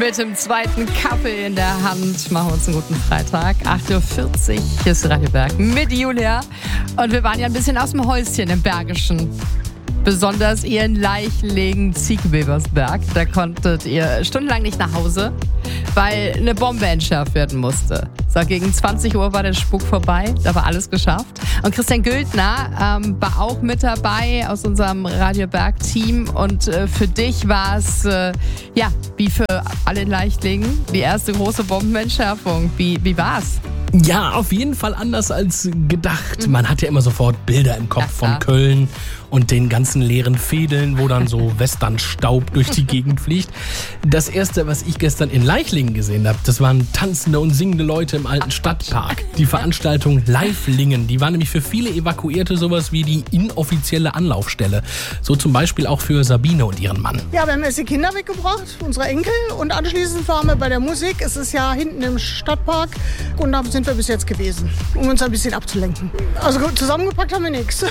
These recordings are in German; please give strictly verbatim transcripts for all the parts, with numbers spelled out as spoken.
Mit dem zweiten Kaffee in der Hand machen wir uns einen guten Freitag. acht Uhr vierzig, hier ist Radio Berg mit Julia. Und wir waren ja ein bisschen aus dem Häuschen im Bergischen. Besonders ihr in Leichlingen, Ziegenwebersberg. Da konntet ihr stundenlang nicht nach Hause, weil eine Bombe entschärft werden musste. So, gegen zwanzig Uhr war der Spuk vorbei, da war alles geschafft. Und Christian Güldner ähm, war auch mit dabei aus unserem Radio Berg-Team. Und äh, für dich war es, äh, ja, wie für alle in Leichlingen, die erste große Bombenentschärfung. Wie, wie war's? Ja, auf jeden Fall anders als gedacht. Man hat ja immer sofort Bilder im Kopf Ja, von Köln und den ganzen leeren Fädeln, wo dann so Westernstaub durch die Gegend fliegt. Das erste, was ich gestern in Leichlingen gesehen habe, das waren tanzende und singende Leute im alten Stadtpark. Die Veranstaltung Live-Lingen, die war nämlich für viele Evakuierte sowas wie die inoffizielle Anlaufstelle. So zum Beispiel auch für Sabine und ihren Mann. Ja, wir haben jetzt die Kinder weggebracht, unsere Enkel, und anschließend waren wir bei der Musik. Es ist ja hinten im Stadtpark und da sind wir bis jetzt gewesen, um uns ein bisschen abzulenken. Also zusammengepackt haben wir nichts.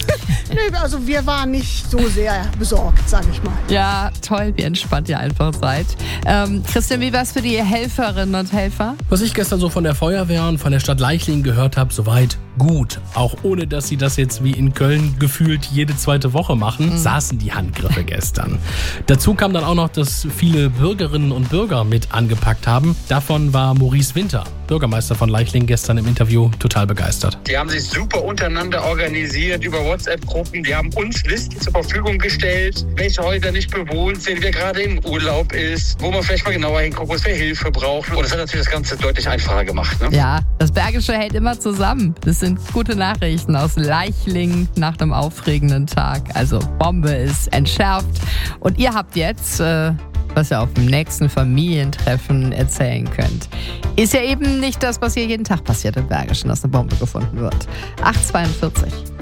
Nee, also wir waren nicht so sehr besorgt, sage ich mal. Ja, toll, wie entspannt ihr einfach seid. Ähm, Christian, wie war es für die Helferinnen und Helfer? Was ich gestern so von der Feuerwehr und von der Stadt Leichlingen gehört habe, soweit gut. Auch ohne, dass sie das jetzt wie in Köln gefühlt jede zweite Woche machen, mhm. saßen die Handgriffe gestern. Dazu kam dann auch noch, dass viele Bürgerinnen und Bürger mit angepackt haben. Davon war Maurice Winter, Bürgermeister von Leichlingen, gestern im Interview total begeistert. Die haben sich super untereinander organisiert über WhatsApp-Gruppen. Die haben uns Listen zur Verfügung gestellt, welche Häuser nicht bewohnt sind, wer gerade im Urlaub ist, wo man vielleicht mal genauer hingucken muss, wer Hilfe braucht. Und das hat natürlich das Ganze deutlich einfacher gemacht. Ne? Ja, das Bergische hält immer zusammen. Das sind gute Nachrichten aus Leichlingen nach einem aufregenden Tag. Also Bombe ist entschärft. Und ihr habt jetzt, äh, was ihr auf dem nächsten Familientreffen erzählen könnt. Ist ja eben nicht das, was hier jeden Tag passiert im Bergischen, dass eine Bombe gefunden wird. acht Uhr zweiundvierzig.